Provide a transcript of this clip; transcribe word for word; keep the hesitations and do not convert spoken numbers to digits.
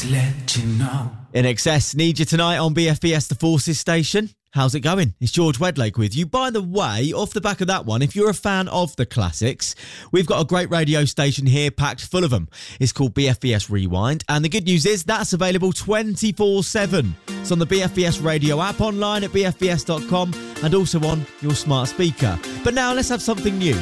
let you know. In Excess, need you tonight on B F B S The Forces station. How's it going? It's George Wedlake with you. By the way, off the back of that one, if you're a fan of the classics, we've got a great radio station here packed full of them. It's called B F B S Rewind, and the good news is that's available twenty-four seven. It's on the B F B S radio app, online at b f b s dot com, and also on your smart speaker. But now let's have something new.